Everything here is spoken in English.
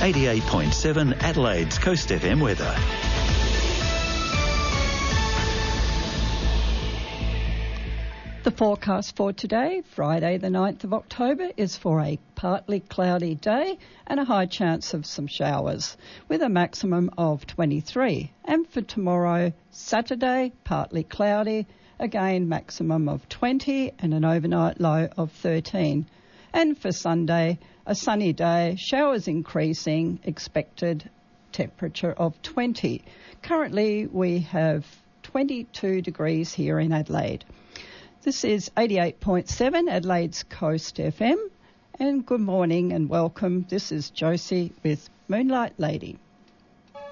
88.7 Adelaide's Coast FM weather. The forecast for today, Friday the 9th of October, is for a partly cloudy day and a high chance of some showers, with a maximum of 23. And for tomorrow, Saturday, partly cloudy, again maximum of 20 and an overnight low of 13. And for Sunday, a sunny day, showers increasing, expected temperature of 20. Currently we have 22 degrees here in Adelaide. This is 88.7 Adelaide's Coast FM, and good morning and welcome. This is Josie with Moonlight Lady.